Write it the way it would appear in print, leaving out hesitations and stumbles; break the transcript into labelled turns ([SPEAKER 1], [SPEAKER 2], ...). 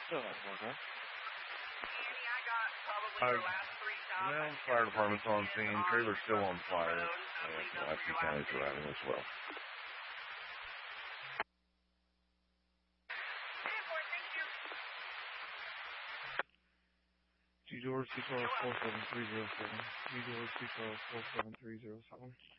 [SPEAKER 1] Still not working.
[SPEAKER 2] I got probably the last 3 stops.
[SPEAKER 1] Well, fire department's on scene. Trailer's still on fire. And Lasky County's arriving as well. G. George, C12 47307. G. George, C12 47307.